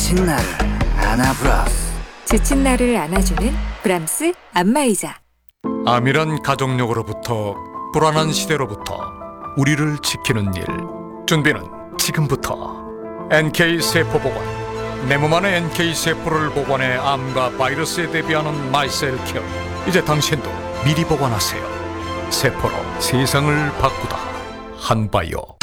지친 나를 안아브라스. 지친 나를 안아주는 브람스 안마의자. 암이란 가족력으로부터 불안한 시대로부터 우리를 지키는 일. 준비는 지금부터. NK세포보관. 내 몸 안에 NK세포를 보관해 암과 바이러스에 대비하는 마이셀케어. 이제 당신도 미리 보관하세요. 세포로 세상을 바꾸다. 한바이오.